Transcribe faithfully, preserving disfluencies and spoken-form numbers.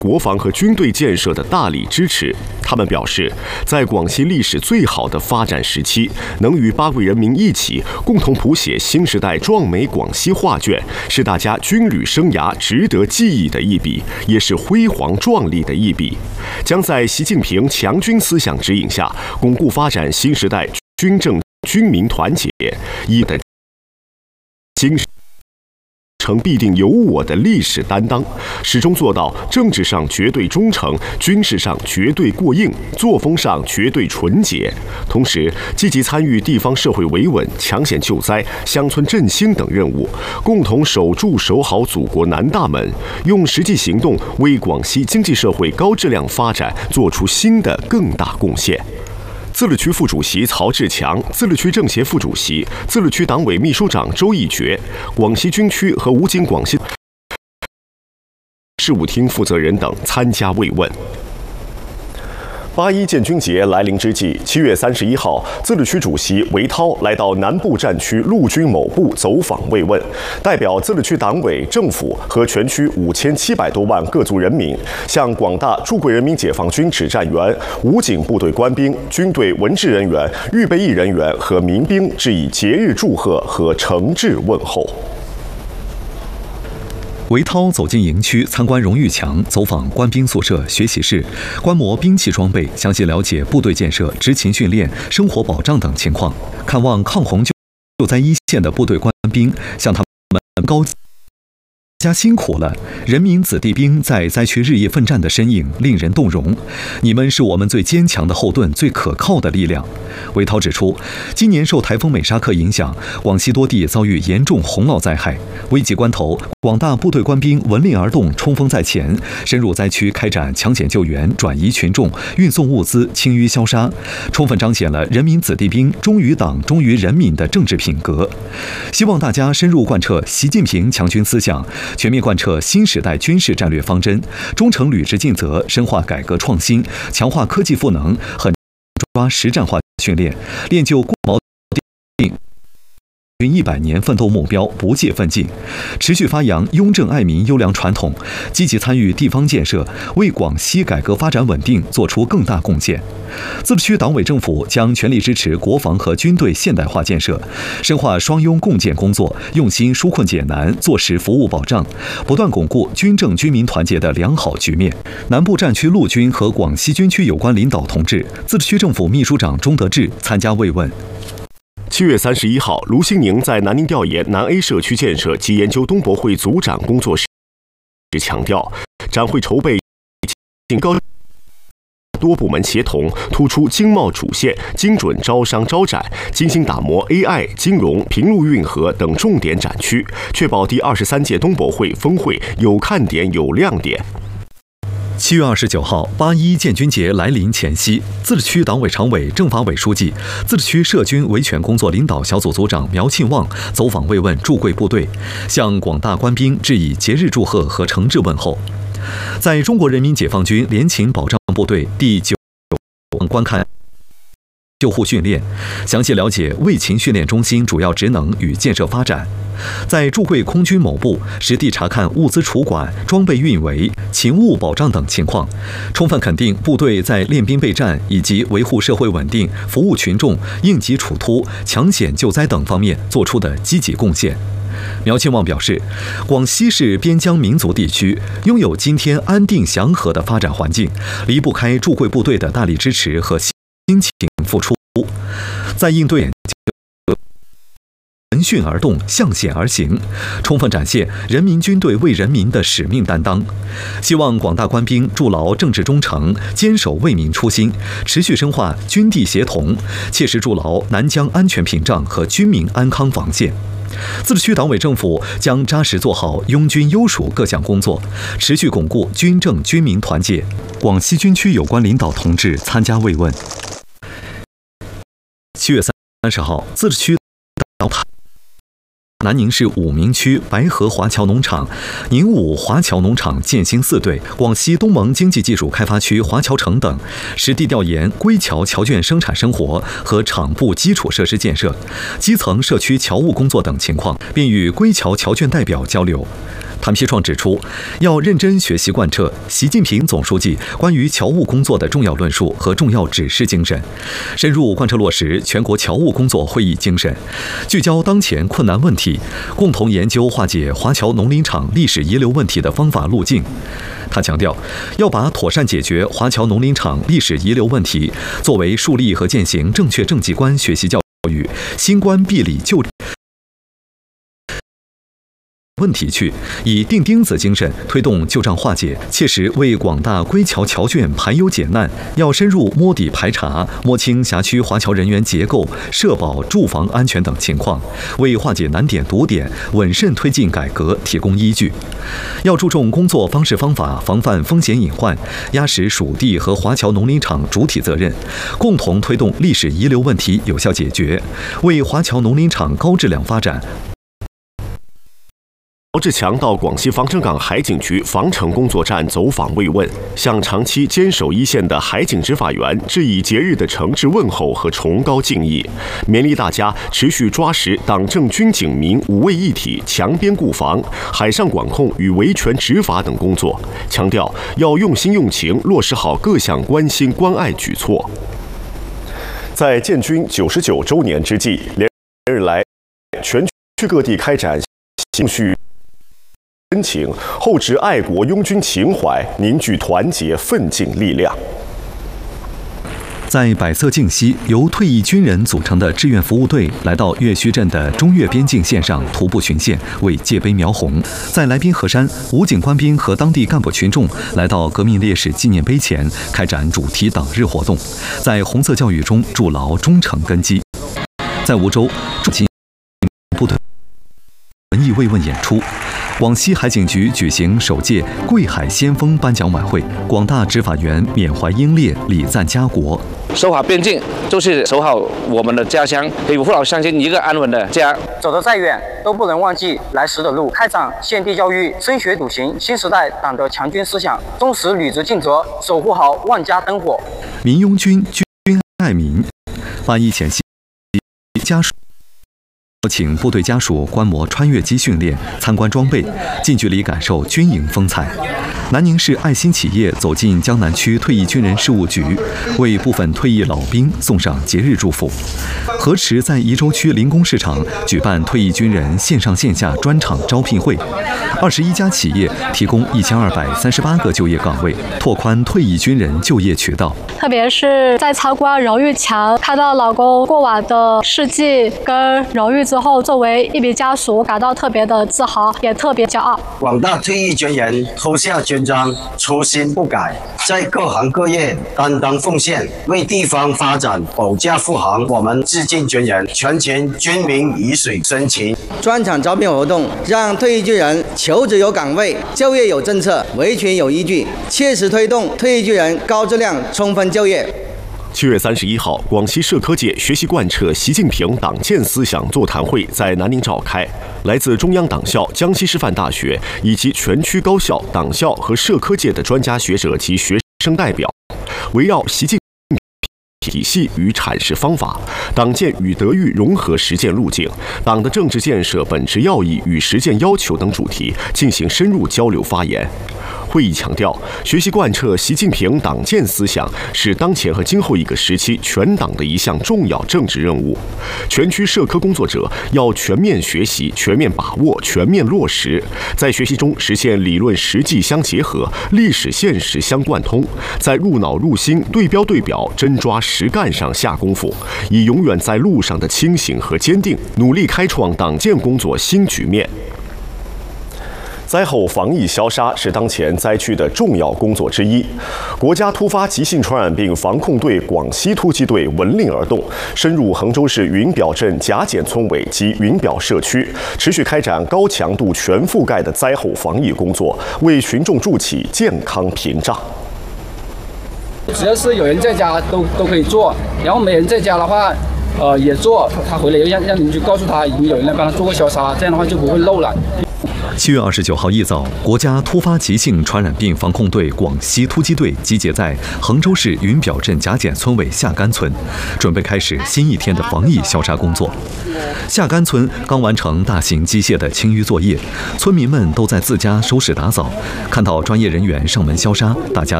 国防和军队建设的大力支持。他们表示，在广西历史最好的发展时期，能与八国人民一起共同谱写新时代壮美广西画卷，是大家军旅生涯值得记忆的一笔，也是辉煌壮丽的一笔。将在习近平强军思想指引下，巩固发展新时代军政军民团结一的精神。成必定有我的历史担当，始终做到政治上绝对忠诚，军事上绝对过硬，作风上绝对纯洁。同时，积极参与地方社会维稳、抢险救灾、乡村振兴等任务，共同守住守好祖国南大门，用实际行动为广西经济社会高质量发展做出新的更大贡献。自治区副主席曹志强、自治区政协副主席、自治区党委秘书长周义觉、广西军区和武警广西事务厅负责人等参加慰问。八一建军节来临之际，七月三十一号，自治区主席韦涛来到南部战区陆军某部走访慰问，代表自治区党委、政府和全区五千七百多万各族人民，向广大驻桂人民解放军指战员、武警部队官兵、军队文职人员、预备役人员和民兵致以节日祝贺和诚挚问候。 韦涛走进营区，参观荣誉墙，走访官兵宿舍、学习室，观摩兵器装备，详细了解部队建设、执勤训练、生活保障等情况，看望抗洪救救灾一线的部队官兵，向他们高家辛苦了！人民子弟兵在灾区日夜奋战的身影令人动容，你们是我们最坚强的后盾，最可靠的力量。韦涛指出，今年受台风美沙克影响，广西多地遭遇严重洪涝灾害，危急关头，广大部队官兵闻令而动，冲锋在前，深入灾区开展抢险救援、转移群众、运送物资、清淤消杀，充分彰显了人民子弟兵忠于党、忠于人民的政治品格。希望大家深入贯彻习近平强军思想，全面贯彻新时代军事战略方针，忠诚履职尽责，深化改革创新，强化科技赋能，狠抓实战化训练，练就过锚定军一百年奋斗目标，不懈奋进，持续发扬雍正爱民优良传统，积极参与地方建设，为广西改革发展稳定做出更大贡献。自治区党委政府将全力支持国防和军队现代化建设，深化双拥共建工作，用心纾困解难，做实服务保障，不断巩固军政军民团结的良好局面。南部战区陆军和广西军区有关领导同志、自治区政府秘书长钟德志参加慰问。 七月三十一号，卢兴宁在南宁调研南 A 社区建设及研究东博会组长工作时强调，展会筹备高多部门协同，突出经贸主线、精准招商招展，精心打磨 A I、金融、平陆运河等重点展区，确保第二十三届东博会峰会有看点、有亮点。 七月二十九号，八一建军节来临前夕，自治区党委常委、政法委书记、自治区涉军维权工作领导小组组长苗庆旺走访慰问驻桂部队，向广大官兵致以节日祝贺和诚挚问候。在中国人民解放军联勤保障部队第九观看救护训练，详细了解卫勤训练中心主要职能与建设发展。在驻桂空军某部实地查看物资储管、装备运维、勤务保障等情况，充分肯定部队在练兵备战以及维护社会稳定、服务群众、应急处突、抢险救灾等方面做出的积极贡献。苗庆旺表示，广西是边疆民族地区，拥有今天安定祥和的发展环境，离不开驻桂部队的大力支持和辛勤付出，在应对闻讯而动，向险而行，充分展现人民军队为人民的使命担当。希望广大官兵筑牢政治忠诚，坚守为民初心，持续深化军地协同，切实筑牢南疆安全屏障和军民安康防线。自治区党委政府将扎实做好拥军优属各项工作，持续巩固军政军民团结。广西军区有关领导同志参加慰问。七月三十号，自治区南宁市武鸣区白河华侨农场、宁武华侨农场建兴四队、广西东盟经济技术开发区华侨城等实地调研归侨侨眷生产生活和厂部基础设施建设、基层社区侨务工作等情况，并与归侨侨眷代表交流。 谭丕创指出，要认真学习贯彻习近平总书记关于侨务工作的重要论述和重要指示精神，深入贯彻落实全国侨务工作会议精神，聚焦当前困难问题，共同研究化解华侨农林场历史遗留问题的方法路径。他强调，要把妥善解决华侨农林场历史遗留问题作为树立和践行正确政绩观学习教育、新冠必理就问题去，以钉钉子精神推动旧账化解，切实为广大归侨侨眷排忧解难。要深入摸底排查，摸清辖区华侨人员结构、社保、住房安全等情况，为化解难点堵点、稳慎推进改革提供依据。要注重工作方式方法，防范风险隐患，压实属地和华侨农林场主体责任，共同推动历史遗留问题有效解决，为华侨农林场高质量发展。 罗志强到广西防城港海警局防城工作站走访慰问，向长期坚守一线的海警执法员致以节日的诚挚问候和崇高敬意，勉励大家持续抓实党政军警民五位一体、强边固防、海上管控与维权执法等工作，强调要用心用情落实好各项关心关爱举措。在建军九十九周年之际，连日来全区各地开展兴续真情，厚植爱国拥军情怀，凝聚团结奋进力量。 在百色靖西，由退役军人组成的志愿服务队来到岳墟镇的中越边境线上徒步巡线，为界碑描红。在来宾河山，武警官兵和当地干部群众来到革命烈士纪念碑前，开展主题党日活动，在红色教育中筑牢忠诚根基。在梧州，驻警部队文艺慰问演出。广西海警局举行首届贵海先锋颁奖晚会，广大执法员缅怀英烈，礼赞家国。 守好边境就是守好我们的家乡，给父老乡亲一个安稳的家。 走得再远，都不能忘记来时的路。开展献地教育，深学笃行新时代党的强军思想，忠实履职尽责，守护好万家灯火。 民拥军，军爱民。八一前夕，家属请部队家属观摩穿越机训练，参观装备，近距离感受军营风采。南宁市爱心企业走进江南区退役军人事务局，为部分退役老兵送上节日祝福。河池在宜州区临工市场举办退役军人线上线下专场招聘会，二十一家企业提供一千二百三十八个就业岗位，拓宽退役军人就业渠道。 特别是在参观荣誉墙，看到老公过往的事迹跟荣誉之后，作为一名家属，感到特别的自豪，也特别骄傲。 广大退役军人脱下军装，初心不改，在各行各业担当奉献，为地方发展保驾护航。我们致敬军人，全情军民鱼水深情。 专场招聘活动让退役军人求职有岗位，就业有政策，维权有依据，切实推动退役军人高质量充分就业。 七月三十一号，广西社科界学习贯彻习近平党建思想座谈会在南宁召开。来自中央党校、江西师范大学以及全区高校、党校和社科界的专家学者及学生代表，围绕习近平体系与阐释方法、党建与德育融合实践路径、党的政治建设本质要义与实践要求等主题进行深入交流发言。会议强调，学习贯彻习近平党建思想是当前和今后一个时期全党的一项重要政治任务。全区社科工作者要全面学习、全面把握、全面落实，在学习中实现理论实际相结合、历史现实相贯通，在入脑入心、对标对表、真抓实干上下功夫，以永远在路上的清醒和坚定，努力开创党建工作新局面。灾后防疫消杀是当前灾区的重要工作之一。国家突发急性传染病防控队广西突击队闻令而动，深入衡州市云表镇甲简村委及云表社区，持续开展高强度、全覆盖的灾后防疫工作，为群众筑起健康屏障。 只要是有人在家都都可以做，然后没人在家的话，呃也做，他回来让让邻居告诉他已经有人来帮他做过消杀，这样的话就不会漏了。 七月二十九号一早，国家突发急性传染病防控队广西突击队集结在衡州市云表镇甲简村委下干村，准备开始新一天的防疫消杀工作。下干村刚完成大型机械的清淤作业，村民们都在自家收拾打扫。看到专业人员上门消杀，大家